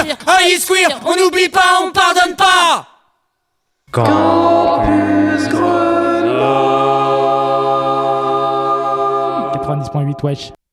Ice Queer, on n'oublie pas, on pardonne pas. Campus Grenoble 90.8 wesh.